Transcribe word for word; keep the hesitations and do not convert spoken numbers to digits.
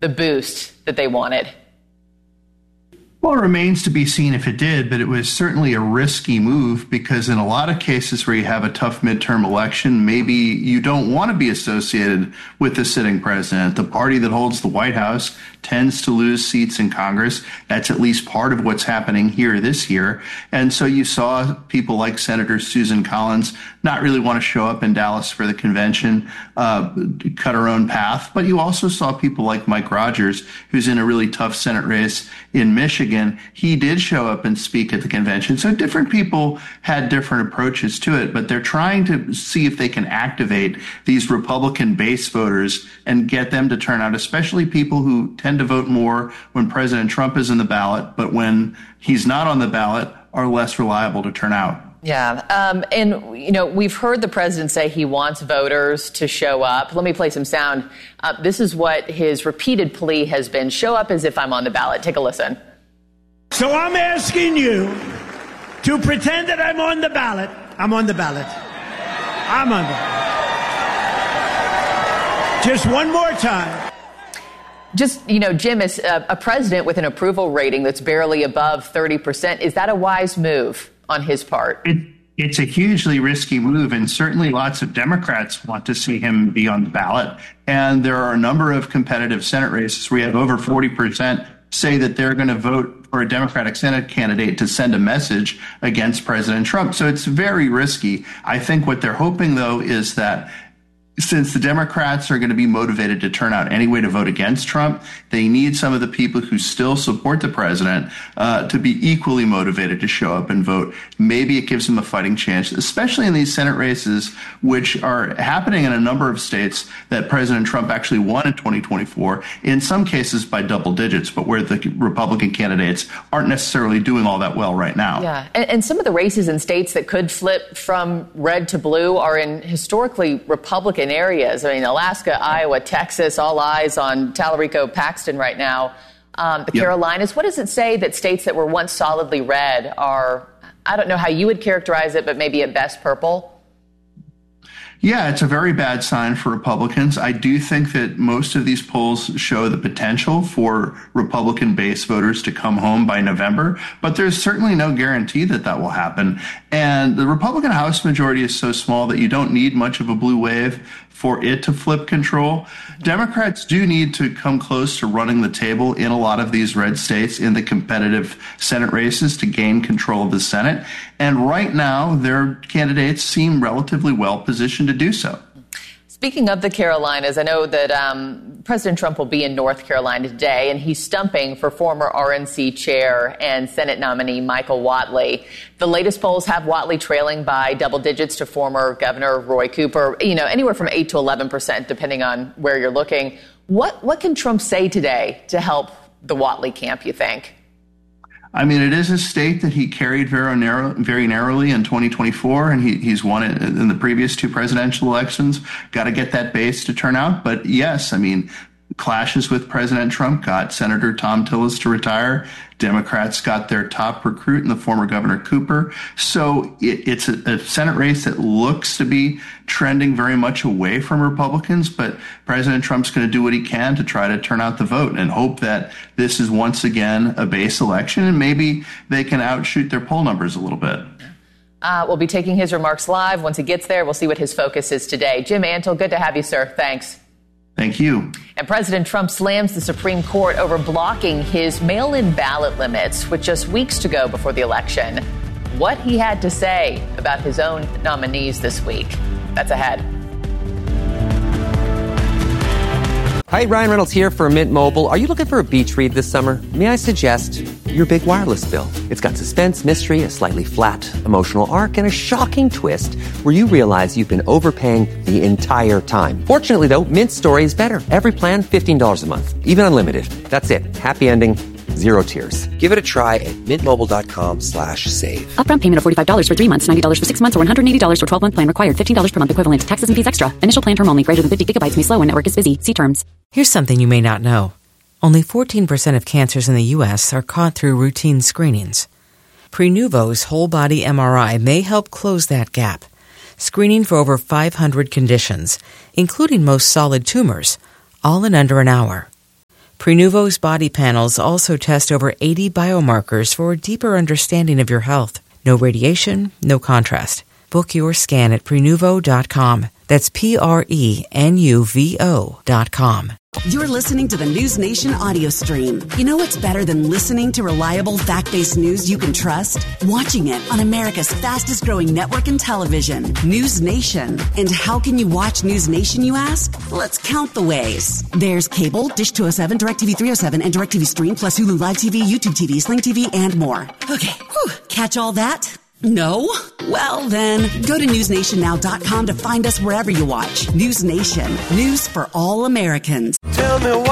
the boost that they wanted? Well, it remains to be seen if it did, but it was certainly a risky move because in a lot of cases where you have a tough midterm election, maybe you don't want to be associated with the sitting president. The party that holds the White House tends to lose seats in Congress. That's at least part of what's happening here this year. And so you saw people like Senator Susan Collins not really want to show up in Dallas for the convention, uh, cut her own path. But you also saw people like Mike Rogers, who's in a really tough Senate race in Michigan. He did show up and speak at the convention. So different people had different approaches to it, but they're trying to see if they can activate these Republican base voters and get them to turn out, especially people who tend to vote more when President Trump is in the ballot, but when he's not on the ballot are less reliable to turn out. Yeah. Um, and, you know, we've heard the president say he wants voters to show up. Let me play some sound. Uh, this is what his repeated plea has been. Show up as if I'm on the ballot. Take a listen. So I'm asking you to pretend that I'm on the ballot. I'm on the ballot. I'm on the ballot. Just one more time. Just, you know, Jim, as a, a president with an approval rating that's barely above thirty percent, is that a wise move on his part? It, it's a hugely risky move, and certainly lots of Democrats want to see him be on the ballot. And there are a number of competitive Senate races where you have over forty percent say that they're going to vote for a Democratic Senate candidate to send a message against President Trump. So it's very risky. I think what they're hoping, though, is that since the Democrats are going to be motivated to turn out anyway to vote against Trump, they need some of the people who still support the president uh, to be equally motivated to show up and vote. Maybe it gives them a fighting chance, especially in these Senate races, which are happening in a number of states that President Trump actually won in twenty twenty-four, in some cases by double digits, but where the Republican candidates aren't necessarily doing all that well right now. Yeah, and, and some of the races in states that could flip from red to blue are in historically Republican areas. I mean, Alaska, Iowa, Texas, all eyes on Talarico Paxton right now. Um, the yep. Carolinas, what does it say that states that were once solidly red are, I don't know how you would characterize it, but maybe at best purple? Yeah, it's a very bad sign for Republicans. I do think that most of these polls show the potential for Republican base voters to come home by November, but there's certainly no guarantee that that will happen. And the Republican House majority is so small that you don't need much of a blue wave for it to flip control. Democrats do need to come close to running the table in a lot of these red states in the competitive Senate races to gain control of the Senate. And right now, their candidates seem relatively well positioned to do so. Speaking of the Carolinas, I know that um, President Trump will be in North Carolina today, and he's stumping for former R N C chair and Senate nominee Michael Whatley. The latest polls have Whatley trailing by double digits to former Governor Roy Cooper, you know, anywhere from eight to eleven percent, depending on where you're looking. What, what can Trump say today to help the Whatley camp, you think? I mean, it is a state that he carried very, narrow, very narrowly in twenty twenty-four, and he, he's won it in the previous two presidential elections. Got to get that base to turn out. But yes, I mean, clashes with President Trump got Senator Thom Tillis to retire. Democrats got their top recruit in the former Governor Cooper. So it, it's a, a Senate race that looks to be trending very much away from Republicans, but President Trump's going to do what he can to try to turn out the vote and hope that this is once again a base election, and maybe they can outshoot their poll numbers a little bit. Uh, we'll be taking his remarks live. Once he gets there, we'll see what his focus is today. Jim Antle, good to have you, sir. Thanks. Thank you. And President Trump slams the Supreme Court over blocking his mail-in ballot limits with just weeks to go before the election. What he had to say about his own nominees this week. That's ahead. Hi, Ryan Reynolds here for Mint Mobile. Are you looking for a beach read this summer? May I suggest your big wireless bill? It's got suspense, mystery, a slightly flat, emotional arc, and a shocking twist where you realize you've been overpaying the entire time. Fortunately, though, Mint's story is better. Every plan, fifteen dollars a month. Even unlimited. That's it. Happy ending. Zero tears. Give it a try at mintmobile.com slash save. Upfront payment of forty-five dollars for three months, ninety dollars for six months, or one hundred eighty dollars for twelve-month plan required. fifteen dollars per month equivalent. Taxes and fees extra. Initial plan term only. Greater than fifty gigabytes may slow when network is busy. See terms. Here's something you may not know. Only fourteen percent of cancers in the U S are caught through routine screenings. Prenuvo's whole-body M R I may help close that gap. Screening for over five hundred conditions, including most solid tumors, all in under an hour. Prenuvo's body panels also test over eighty biomarkers for a deeper understanding of your health. No radiation, no contrast. Book your scan at Prenuvo dot com. That's P R E N U V O dot com. You're listening to the News Nation audio stream. You know what's better than listening to reliable, fact-based news you can trust? Watching it on America's fastest-growing network in television, News Nation. And how can you watch News Nation, you ask? Let's count the ways. There's cable, Dish two oh seven, DirecTV three oh seven, and DirecTV Stream, plus Hulu Live T V, YouTube T V, Sling T V, and more. Okay, whew. Catch all that? No? Well then, go to news nation now dot com to find us wherever you watch. News Nation. News for all Americans. Tell me why.